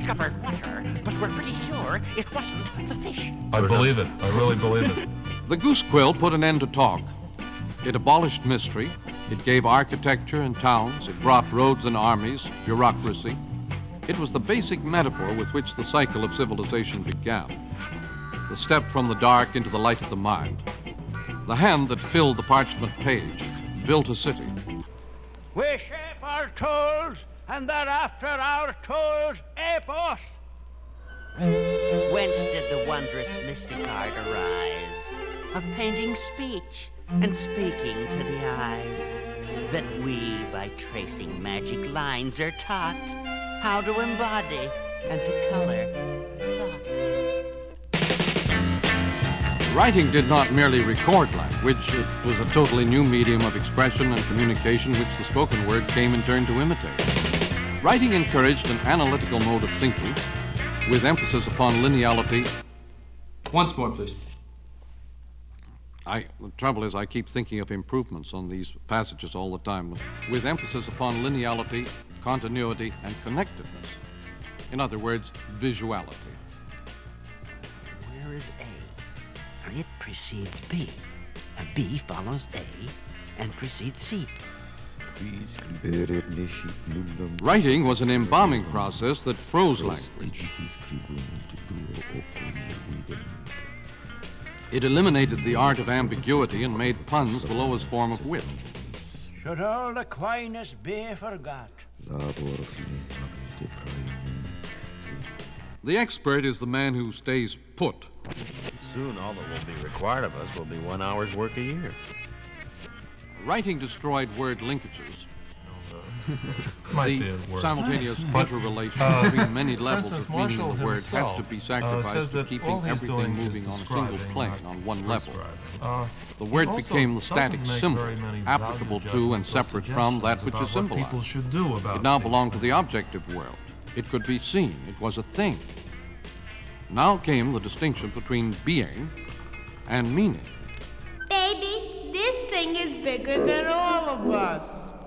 discovered water, but we're pretty sure it wasn't the fish. I believe it. I really believe it. The goose quill put an end to talk. It abolished mystery. It gave architecture and towns. It brought roads and armies, bureaucracy. It was the basic metaphor with which the cycle of civilization began. The step from the dark into the light of the mind. The hand that filled the parchment page built a city. We shape our tools, and that after our tools ape us. Whence did the wondrous mystic art arise of painting speech and speaking to the eyes? That we, by tracing magic lines, are taught how to embody and to color thought. Writing did not merely record language. It was a totally new medium of expression and communication which the spoken word came in turn to imitate. Writing encouraged an analytical mode of thinking with emphasis upon lineality. Once more, please. The trouble is I keep thinking of improvements on these passages all the time, with emphasis upon lineality, continuity, and connectedness. In other words, visuality. Where is A? It precedes B. B follows A and precedes C. Writing was an embalming process that froze language. It eliminated the art of ambiguity and made puns the lowest form of wit. Should all the Aquinas be forgot? The expert is the man who stays put. Soon all that will be required of us will be 1 hour's work a year. Writing destroyed word linkages. The simultaneous interrelation between many levels of meaning of the word had to be sacrificed to keeping everything moving on a single plane, on one level. The word became the static symbol, applicable to and separate from that which is symbolized. It now belonged to the objective world. It could be seen. It was a thing. Now came the distinction between being and meaning. Baby, this thing is bigger than all of us.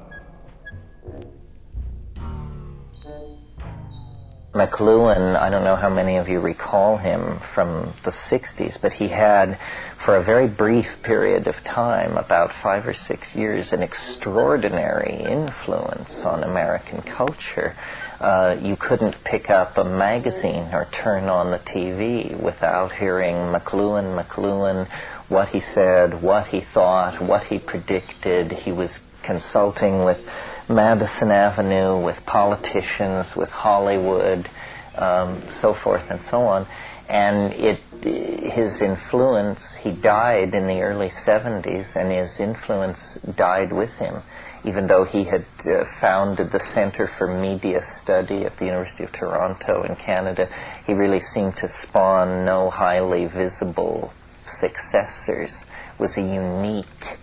McLuhan, I don't know how many of you recall him from the 60s, but he had, for a very brief period of time, about 5 or 6 years, an extraordinary influence on American culture. You couldn't pick up a magazine or turn on the TV without hearing McLuhan, what he said, what he thought, what he predicted. He was consulting with Madison Avenue, with politicians, with Hollywood, so forth and so on. And his influence, he died in the early 70s, and his influence died with him. Even though he had founded the Center for Media Study at the University of Toronto in Canada, he really seemed to spawn no highly visible successors. It was a unique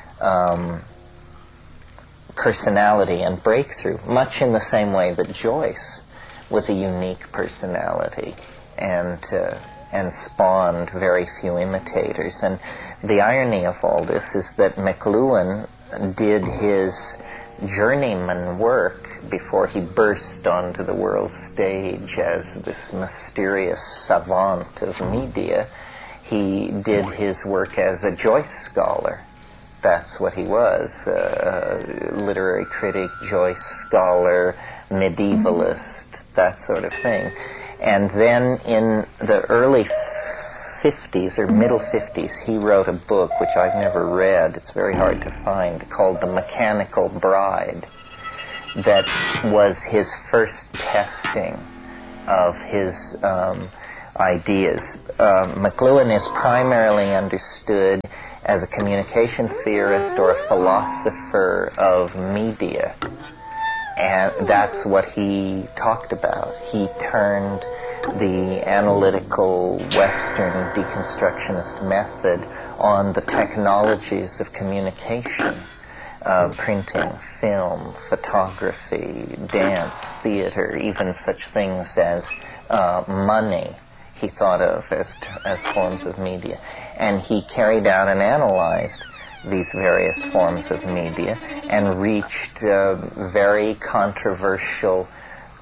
personality and breakthrough, much in the same way that Joyce was a unique personality and spawned very few imitators. And the irony of all this is that McLuhan did his journeyman work before he burst onto the world stage as this mysterious savant of media. He did his work as a Joyce scholar. That's what he was, literary critic, Joyce scholar, medievalist, that sort of thing. And then in the early 50s or middle 50s, he wrote a book which I've never read, it's very hard to find, called The Mechanical Bride, that was his first testing of his ideas. McLuhan is primarily understood as a communication theorist or a philosopher of media. And that's what he talked about. He turned the analytical Western deconstructionist method on the technologies of communication, printing, film, photography, dance, theater, even such things as money he thought of as forms of media. And he carried out and analyzed these various forms of media and reached very controversial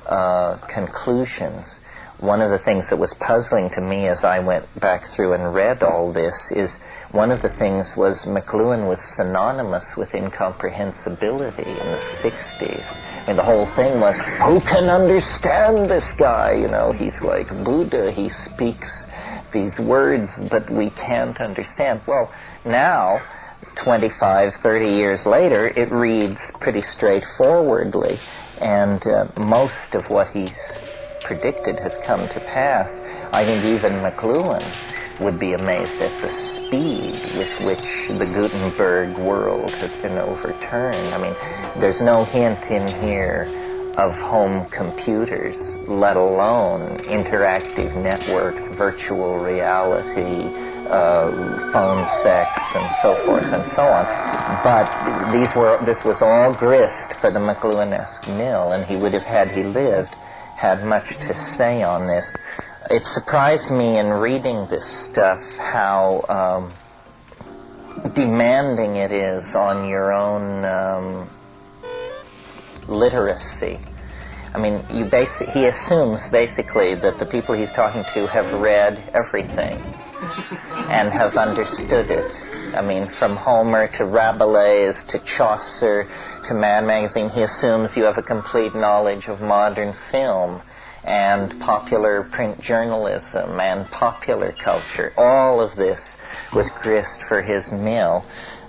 conclusions. One of the things that was puzzling to me as I went back through and read all this is one of the things was McLuhan was synonymous with incomprehensibility in the 60s. And the whole thing was, who can understand this guy? You know, he's like Buddha, he speaks these words that we can't understand. Well, now, 25, 30 years later, it reads pretty straightforwardly, and most of what he's predicted has come to pass. I think even McLuhan would be amazed at the speed with which the Gutenberg world has been overturned. I mean, there's no hint in here of home computers, let alone interactive networks, virtual reality, phone sex, and so forth and so on. But this was all grist for the McLuhan-esque mill, and he would have, had he lived, had much to say on this. It surprised me in reading this stuff how demanding it is on your own literacy. I mean, he assumes basically that the people he's talking to have read everything and have understood it. I mean, from Homer to Rabelais to Chaucer to Mad Magazine, he assumes you have a complete knowledge of modern film and popular print journalism and popular culture. All of this was grist for his mill.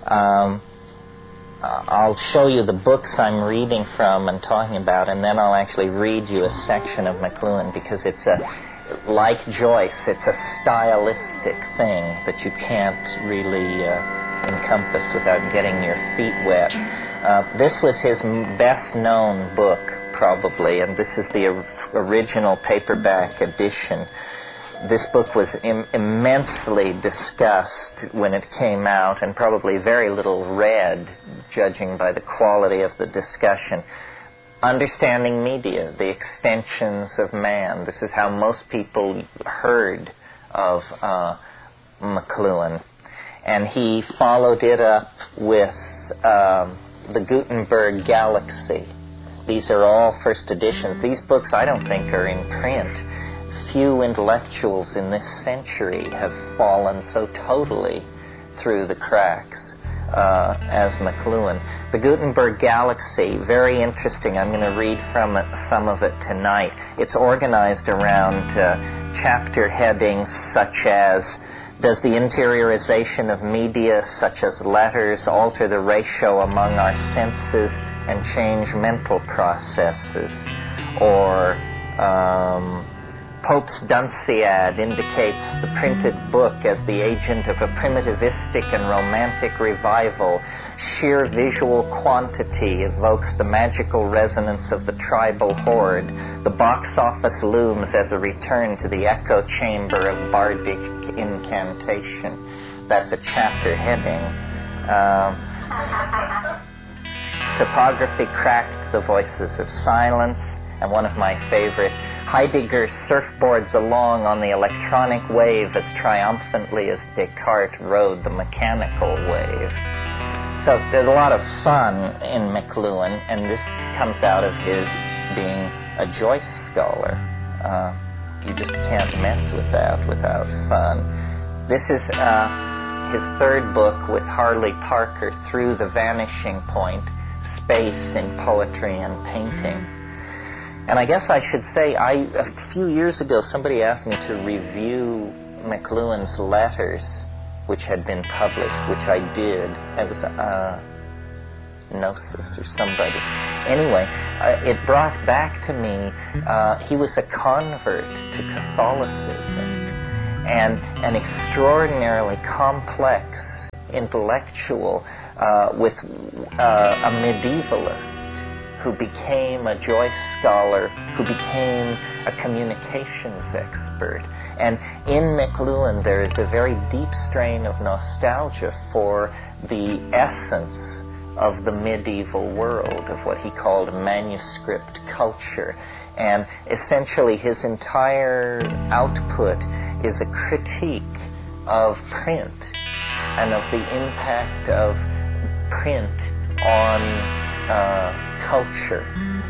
I'll show you the books I'm reading from and talking about, and then I'll actually read you a section of McLuhan, because it's like Joyce, it's a stylistic thing that you can't really encompass without getting your feet wet. This was his best-known book, probably, and this is the original paperback edition. This book was immensely discussed when it came out, and probably very little read, judging by the quality of the discussion. Understanding Media, the Extensions of Man. This is how most people heard of McLuhan. And he followed it up with the Gutenberg Galaxy. These are all first editions. These books I don't think are in print. Few intellectuals in this century have fallen so totally through the cracks as McLuhan. The Gutenberg Galaxy, very interesting. I'm going to read from some of it tonight. It's organized around chapter headings such as, does the interiorization of media, such as letters, alter the ratio among our senses and change mental processes? Or Pope's Dunciad indicates the printed book as the agent of a primitivistic and romantic revival. Sheer visual quantity evokes the magical resonance of the tribal horde. The box office looms as a return to the echo chamber of bardic incantation. That's a chapter heading. Typography cracked the voices of silence. And one of my favorite, Heidegger surfboards along on the electronic wave as triumphantly as Descartes rode the mechanical wave. So there's a lot of fun in McLuhan, and this comes out of his being a Joyce scholar. You just can't mess with that without fun. This is his third book with Harley Parker, Through the Vanishing Point, Space in Poetry and Painting. And I guess I should say, a few years ago, somebody asked me to review McLuhan's letters, which had been published, which I did. It was Gnosis or somebody. Anyway, it brought back to me, he was a convert to Catholicism, and an extraordinarily complex intellectual with a medievalist who became a Joyce scholar, who became a communications expert. And in McLuhan there is a very deep strain of nostalgia for the essence of the medieval world, of what he called manuscript culture. And essentially his entire output is a critique of print and of the impact of print on culture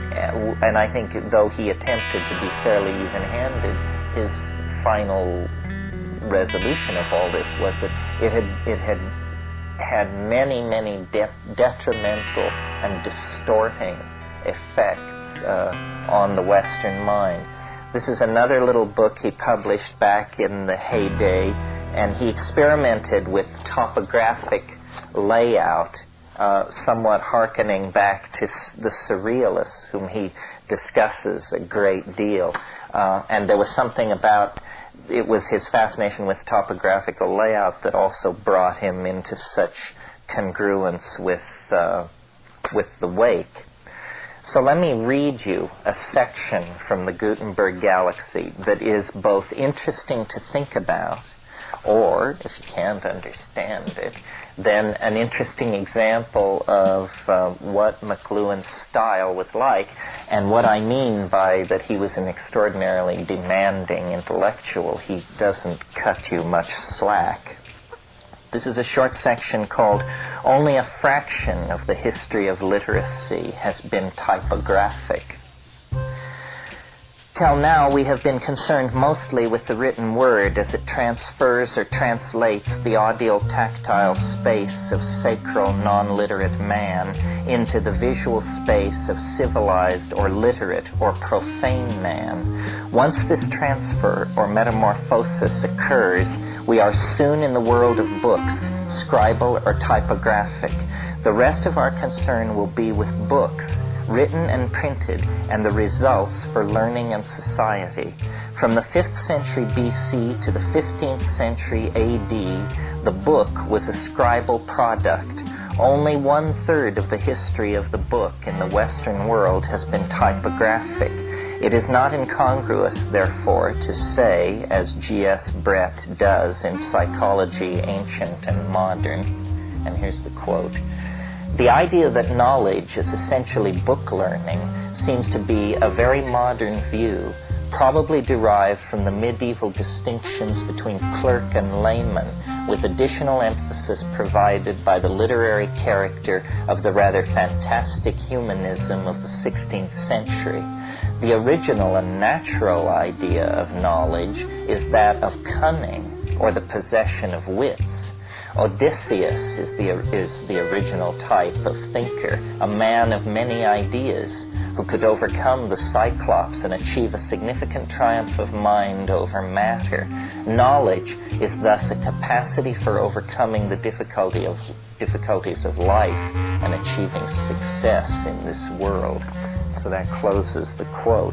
And I think though he attempted to be fairly even-handed, his final resolution of all this was that it had many detrimental and distorting effects on the Western mind. This is another little book he published back in the heyday, and he experimented with topographic layout, somewhat hearkening back to the Surrealists, whom he discusses a great deal. And there was something about, it was his fascination with topographical layout that also brought him into such congruence with the Wake. So let me read you a section from the Gutenberg Galaxy that is both interesting to think about, or, if you can't understand it, then an interesting example of what McLuhan's style was like, and what I mean by that he was an extraordinarily demanding intellectual. He doesn't cut you much slack. This is a short section called "Only a Fraction of the History of Literacy Has Been Typographic." Till now, we have been concerned mostly with the written word as it transfers or translates the audio-tactile space of sacral, non-literate man into the visual space of civilized or literate or profane man. Once this transfer or metamorphosis occurs, we are soon in the world of books, scribal or typographic. The rest of our concern will be with books, written and printed, and the results for learning and society. From the 5th century BC to the 15th century AD, the book was a scribal product. Only 1/3 of the history of the book in the Western world has been typographic. It is not incongruous, therefore, to say, as G.S. Brett does in Psychology, Ancient and Modern, and here's the quote, "The idea that knowledge is essentially book learning seems to be a very modern view, probably derived from the medieval distinctions between clerk and layman, with additional emphasis provided by the literary character of the rather fantastic humanism of the 16th century. The original and natural idea of knowledge is that of cunning, or the possession of wits. Odysseus is the original type of thinker, a man of many ideas, who could overcome the Cyclops and achieve a significant triumph of mind over matter. Knowledge is thus a capacity for overcoming the difficulties of life and achieving success in this world." So that closes the quote.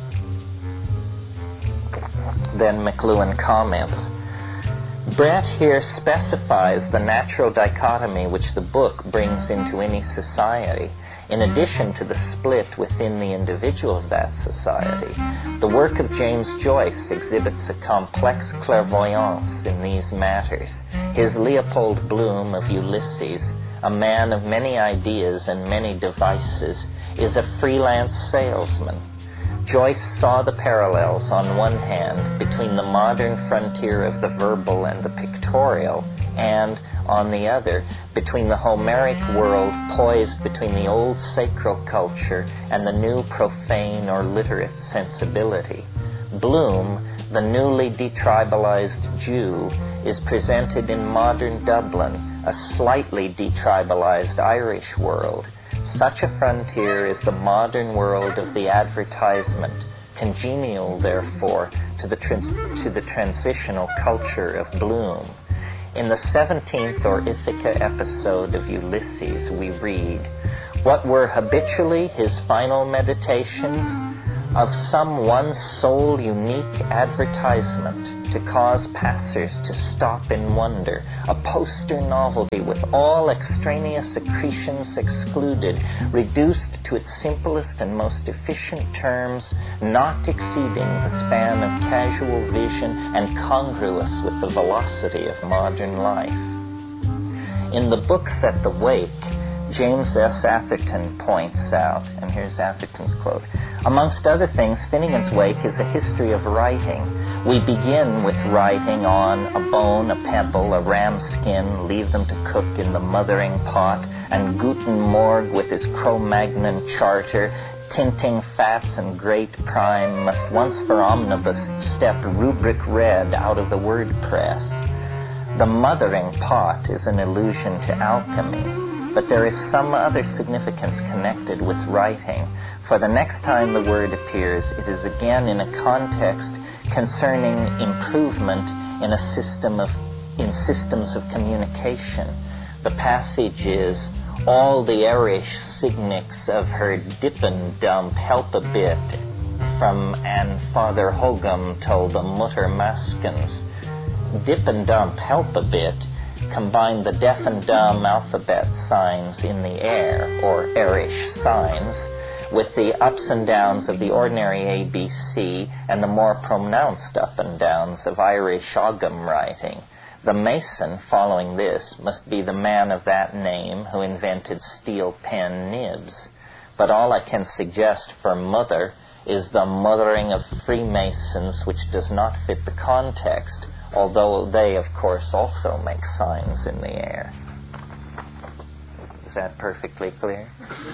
Then McLuhan comments, "Brett here specifies the natural dichotomy which the book brings into any society, in addition to the split within the individual of that society. The work of James Joyce exhibits a complex clairvoyance in these matters. His Leopold Bloom of Ulysses, a man of many ideas and many devices, is a freelance salesman. Joyce saw the parallels on one hand between the modern frontier of the verbal and the pictorial, and on the other between the Homeric world poised between the old sacral culture and the new profane or literate sensibility. Bloom, the newly detribalized Jew, is presented in modern Dublin, a slightly detribalized Irish world. Such a frontier is the modern world of the advertisement, congenial, therefore, to the transitional culture of Bloom. In the 17th or Ithaca episode of Ulysses, we read, "What were habitually his final meditations? Of some one sole unique advertisement to cause passers to stop in wonder, a poster novelty with all extraneous accretions excluded, reduced to its simplest and most efficient terms, not exceeding the span of casual vision and congruous with the velocity of modern life." In the books at the Wake, James S. Atherton points out, and here's Atherton's quote, "Amongst other things, Finnegan's Wake is a history of writing. We begin with writing on a bone, a pebble, a ram skin, leave them to cook in the mothering pot, and Guten Morg with his Cro-Magnon charter tinting fats and great prime, must once for omnibus step rubric red out of the word press. The mothering pot is an allusion to alchemy, but there is some other significance connected with writing, for the next time the word appears, it is again in a context concerning improvement in systems of communication. The passage is, all the Irish signics of her dip and dump help a bit, from an Father Hogum told the Mutter Maskins. Dip and dump help a bit combine the deaf and dumb alphabet signs in the air, or Irish signs, with the ups and downs of the ordinary ABC and the more pronounced up and downs of Irish Ogham writing. The mason, following this, must be the man of that name who invented steel pen nibs. But all I can suggest for mother is the mothering of Freemasons, which does not fit the context, although they, of course, also make signs in the air. Is that perfectly clear?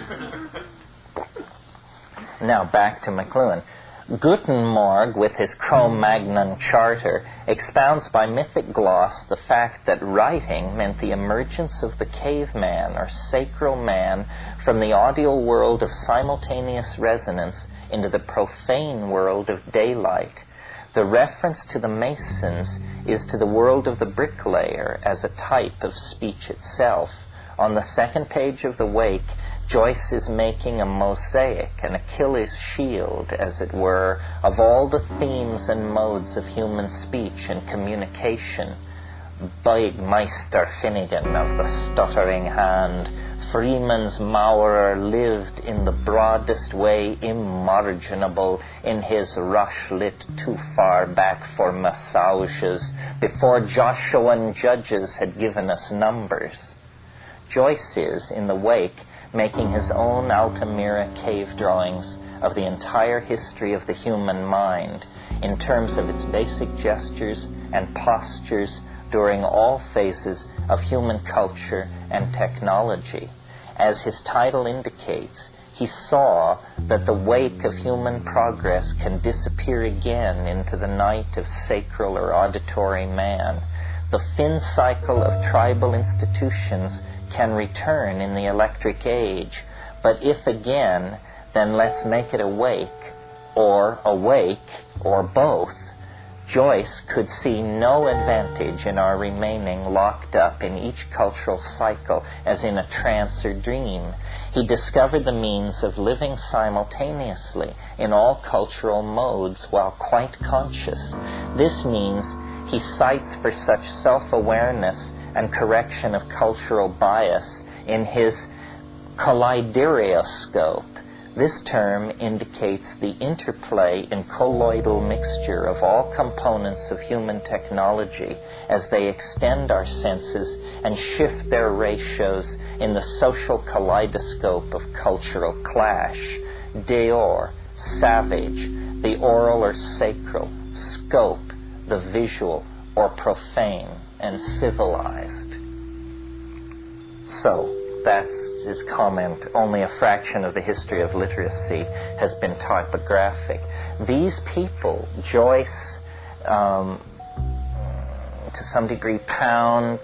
Now back to McLuhan. Gutenberg, with his Cro-Magnon charter, expounds by mythic gloss the fact that writing meant the emergence of the caveman or sacral man from the audial world of simultaneous resonance into the profane world of daylight. The reference to the Masons is to the world of the bricklayer as a type of speech itself. On the second page of the Wake, Joyce is making a mosaic, an Achilles' shield, as it were, of all the themes and modes of human speech and communication. Big Meister Finnegan of the stuttering hand, Freeman's Maurer lived in the broadest way imaginable in his rush-lit too far back for massages, before Joshuan judges had given us numbers. Joyce is, in the Wake, making his own Altamira cave drawings of the entire history of the human mind in terms of its basic gestures and postures during all phases of human culture and technology. As his title indicates, he saw that the wake of human progress can disappear again into the night of sacral or auditory man. The fin cycle of tribal institutions can return in the electric age, but if again, then let's make it awake, or both. Joyce could see no advantage in our remaining locked up in each cultural cycle as in a trance or dream. He discovered the means of living simultaneously in all cultural modes while quite conscious. This means he cites for such self-awareness and correction of cultural bias in his kaleidoscope. This term indicates the interplay and colloidal mixture of all components of human technology as they extend our senses and shift their ratios in the social kaleidoscope of cultural clash. Deor, savage, the oral or sacral, scope, the visual or profane and civilized. So, that's his comment. Only a fraction of the history of literacy has been typographic. These people, Joyce, to some degree Pound,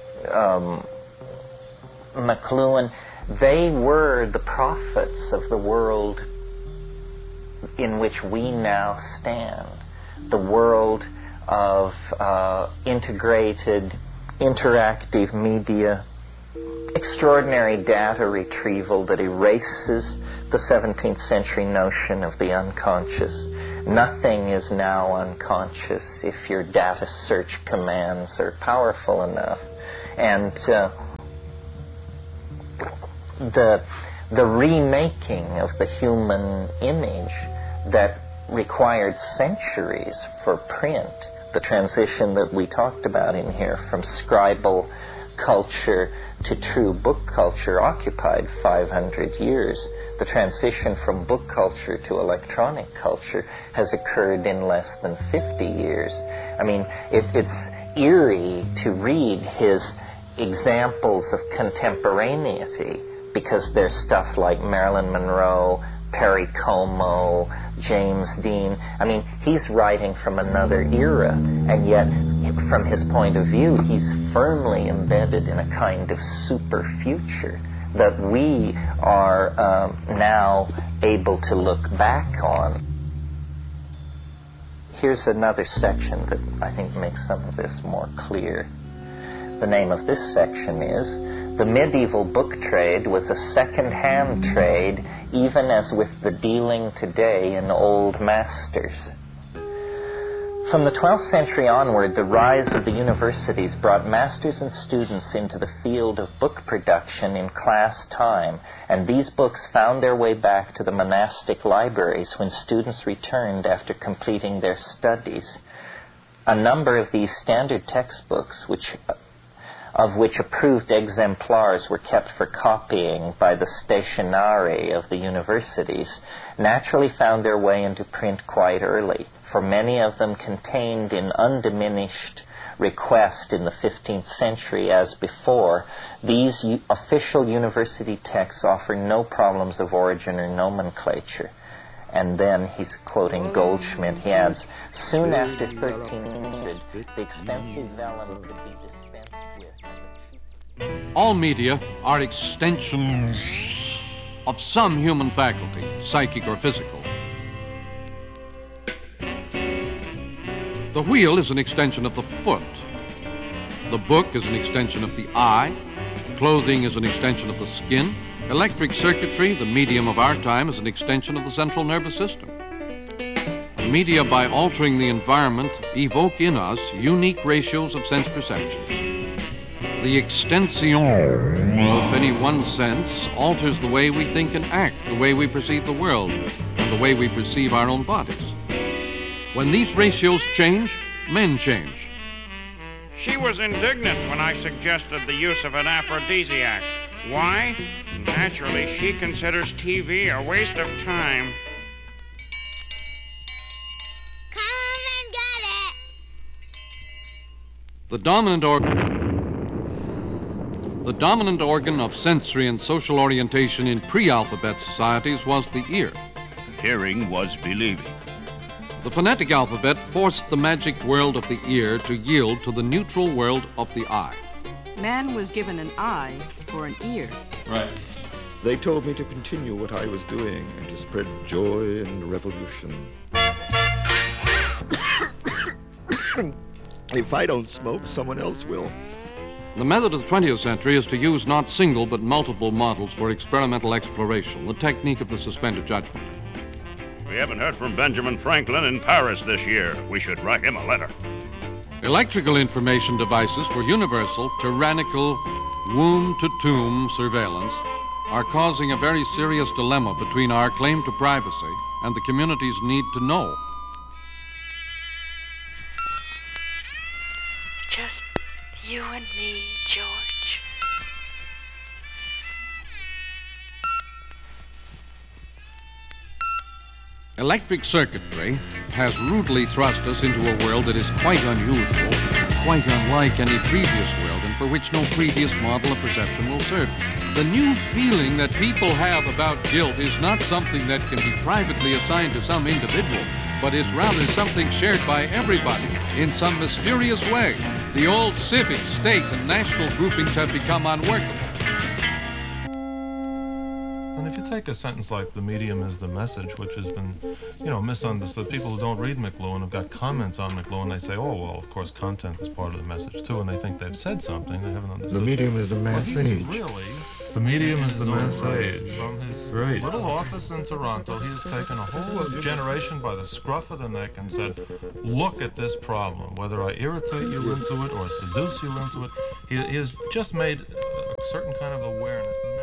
McLuhan, they were the prophets of the world in which we now stand. The world of integrated, interactive media, extraordinary data retrieval that erases the 17th century notion of the unconscious. Nothing is now unconscious if your data search commands are powerful enough. And the remaking of the human image that required centuries for print, the transition that we talked about in here from scribal culture to true book culture occupied 500 years. The transition from book culture to electronic culture has occurred in less than 50 years. I mean, it's eerie to read his examples of contemporaneity because there's stuff like Marilyn Monroe, Perry Como, James Dean. I mean, he's writing from another era, and yet, from his point of view, he's firmly embedded in a kind of super future that we are now able to look back on. Here's another section that I think makes some of this more clear. The name of this section is, "The medieval book trade was a second-hand trade, even as with the dealing today in old masters." From the 12th century onward, the rise of the universities brought masters and students into the field of book production in class time, and these books found their way back to the monastic libraries when students returned after completing their studies. A number of these standard textbooks, of which approved exemplars were kept for copying by the stationari of the universities, naturally found their way into print quite early, for many of them contained in undiminished request in the 15th century as before. These official university texts offer no problems of origin or nomenclature. And then he's quoting Goldschmidt. He adds, "Soon after 1300, the expensive vellum could be dispensed with." All media are extensions of some human faculty, psychic or physical. The wheel is an extension of the foot. The book is an extension of the eye. Clothing is an extension of the skin. Electric circuitry, the medium of our time, is an extension of the central nervous system. Media, by altering the environment, evoke in us unique ratios of sense perceptions. The extension of any one sense alters the way we think and act, the way we perceive the world, and the way we perceive our own bodies. When these ratios change, men change. She was indignant when I suggested the use of an aphrodisiac. Why? Naturally, she considers TV a waste of time. Come and get it! The dominant organ of sensory and social orientation in pre-alphabet societies was the ear. Hearing was believing. The phonetic alphabet forced the magic world of the ear to yield to the neutral world of the eye. Man was given an eye for an ear. Right. They told me to continue what I was doing and to spread joy and revolution. If I don't smoke, someone else will. The method of the 20th century is to use not single but multiple models for experimental exploration, the technique of the suspended judgment. We haven't heard from Benjamin Franklin in Paris this year. We should write him a letter. Electrical information devices for universal, tyrannical, womb-to-tomb surveillance are causing a very serious dilemma between our claim to privacy and the community's need to know. Just you and me, George. Electric circuitry has rudely thrust us into a world that is quite unusual, quite unlike any previous world, and for which no previous model of perception will serve. The new feeling that people have about guilt is not something that can be privately assigned to some individual, but is rather something shared by everybody in some mysterious way. The old civic, state, and national groupings have become unworkable. And if you take a sentence like "the medium is the message," which has been, misunderstood. People who don't read McLuhan have got comments on McLuhan. They say, "Oh, well, of course, content is part of the message too," and they think they've said something they haven't understood. The medium is the message. Really, the medium is the message. From his little office in Toronto, he has taken a whole generation by the scruff of the neck and said, "Look at this problem. Whether I irritate you into it or seduce you into it," he has just made a certain kind of awareness.